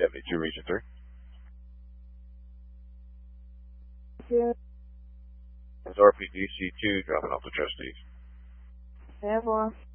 72 Region 3. It's RPDC2 dropping off the trustees. 10-4.